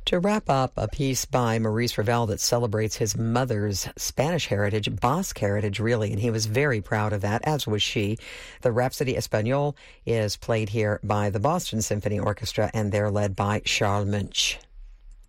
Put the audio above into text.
To wrap up, a piece by Maurice Ravel that celebrates his mother's Spanish heritage, Basque heritage, really, and he was very proud of that, as was she. The Rhapsody Espagnole is played here by the Boston Symphony Orchestra, and they're led by Charles Munch.